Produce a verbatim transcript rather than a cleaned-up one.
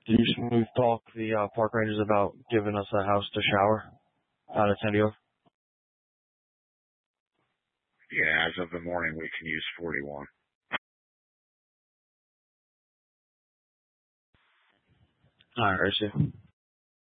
Did you smooth talk the uh, park rangers about giving us a house to shower out of San Diego? Yeah, as of the morning, we can use forty-one. All right, I see.